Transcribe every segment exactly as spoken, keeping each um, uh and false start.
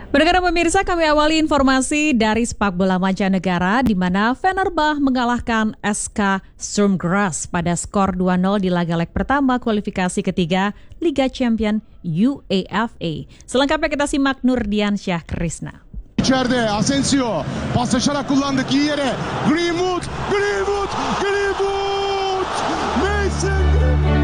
Pendengar pemirsa, kami awali informasi dari sepak bola mancanegara di mana Fenerbahce mengalahkan S K Sturm Graz pada skor dua nol di laga leg pertama kualifikasi ketiga Liga Champions UEFA. Selengkapnya kita simak Nurdian Syah Krisna. İçeride Asensio paslaşarak kullandık iyi yere. Greenwood, Greenwood, Greenwood! Mason Greenwood!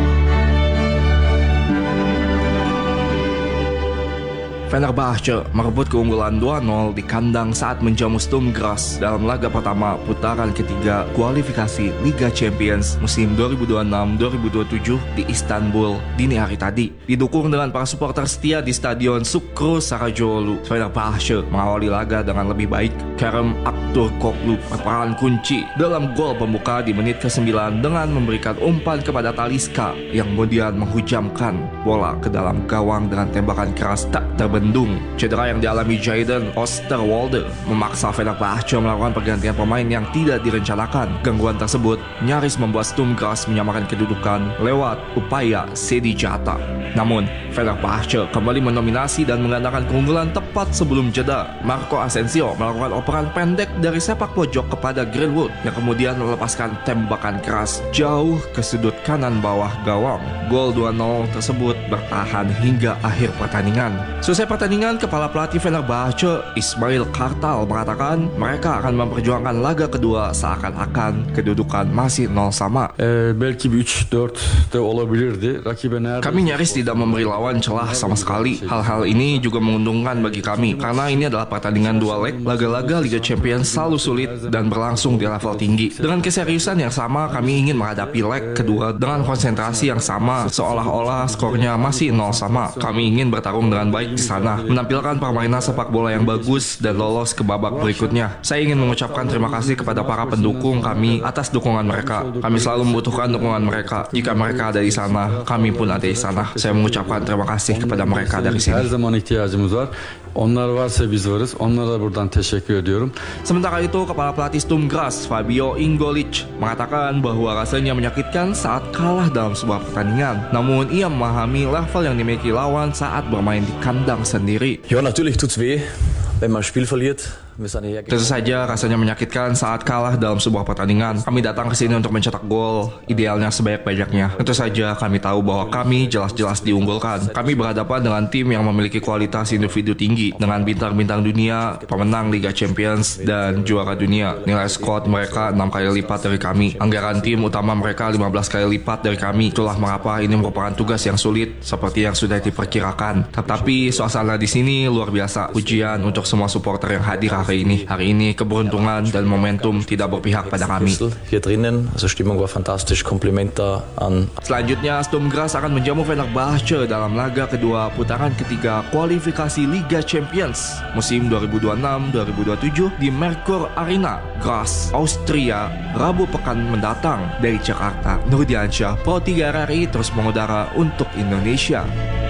Fenerbahce merebut keunggulan dua nol di kandang saat menjamu Sturm Graz dalam laga pertama putaran ketiga kualifikasi Liga Champions musim dua ribu dua puluh enam dua ribu dua puluh tujuh di Istanbul dini hari tadi. Didukung dengan para supporter setia di Stadion Çukur Saracoğlu, Fenerbahce mengawali laga dengan lebih baik. Kerem Aktürkoğlu berperan kunci dalam gol pembuka di menit kesembilan dengan memberikan umpan kepada Talisca yang kemudian menghujamkan bola ke dalam gawang dengan tembakan keras tak terbendung. Cedera yang dialami Jadon Oosterwolde memaksa Fenerbahce melakukan pergantian pemain yang tidak direncanakan. Gangguan tersebut nyaris membuat Sturm Graz menyamakan kedudukan lewat upaya Sedi Jata. Namun, Fenerbahce kembali mendominasi dan menggandakan keunggulan tepat sebelum jeda. Marco Asensio melakukan operan pendek dari sepak pojok kepada Greenwood yang kemudian melepaskan tembakan keras jauh ke sudut kanan bawah gawang. Gol dua nol tersebut bertahan hingga akhir pertandingan. Selesai pertandingan, Kepala Pelatih Fenerbahce Ismail Kartal mengatakan mereka akan memperjuangkan laga kedua seakan-akan kedudukan masih nol sama. Ee, belki bir üç dört de olabilirdi. Rakibe nerede? Kami nyaris tidak memberi lawan celah sama sekali. Hal-hal ini juga menguntungkan bagi kami karena ini adalah pertandingan dua leg. Laga-laga Liga Champions selalu sulit dan berlangsung di level tinggi. Dengan keseriusan yang sama, kami ingin menghadapi leg kedua dengan konsentrasi yang sama, seolah-olah skornya masih nol sama. Kami ingin bertarung dengan baik di sana, menampilkan permainan sepak bola yang bagus dan lolos ke babak berikutnya. Saya ingin mengucapkan terima kasih kepada para pendukung kami atas dukungan mereka. Kami selalu membutuhkan dukungan mereka. Jika mereka ada di sana, kami pun ada di sana. Saya mengucapkan terima kasih kepada mereka dari sini. Her zaman ihtiyacımız var. Onlar varsa biz varız. Onlara buradan teşekkür ediyorum. Sementara itu, Kepala Pelatih Sturm Graz Fabio Ingolic mengatakan bahwa rasanya menyakitkan saat kalah dalam sebuah pertandingan. Namun ia memahami level yang dimiliki lawan saat bermain di kandang sendiri. Ja, natürlich tut's weh, wenn man ein Spiel verliert. Tentu saja rasanya menyakitkan saat kalah dalam sebuah pertandingan. Kami datang ke sini untuk mencetak gol, idealnya sebanyak-banyaknya. Tentu saja kami tahu bahwa kami jelas-jelas diunggulkan. Kami berhadapan dengan tim yang memiliki kualitas individu tinggi, dengan bintang-bintang dunia, pemenang Liga Champions, dan juara dunia. Nilai squad mereka enam kali lipat dari kami. Anggaran tim utama mereka lima belas kali lipat dari kami. Itulah mengapa ini merupakan tugas yang sulit, seperti yang sudah diperkirakan. Tetapi suasana di sini luar biasa. Ujian untuk semua supporter yang hadir hari ini. Hari ini keberuntungan dan momentum tidak berpihak pada kami. Hier drinnen, also Stimmung war fantastisch. Kompliment da an. Selanjutnya, Sturm Graz akan menjamu Fenerbahce dalam laga kedua putaran ketiga kualifikasi Liga Champions musim dua ribu dua puluh enam dua ribu dua puluh tujuh di Merkur Arena, Graz, Austria, Rabu pekan mendatang. Dari Jakarta, Nurdian Syah, Pro tiga R R I terus mengudara untuk Indonesia.